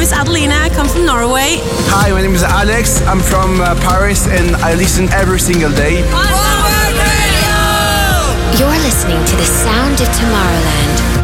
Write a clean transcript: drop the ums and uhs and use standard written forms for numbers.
is Adelina. I come from Norway. Hi, my name is Alex. I'm from Paris and I listen every single day. You're listening to the sound of Tomorrowland